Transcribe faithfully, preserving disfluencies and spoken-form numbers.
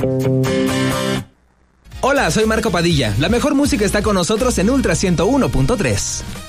Hola, soy Marco Padilla. La mejor música está con nosotros en Ultra ciento uno punto tres.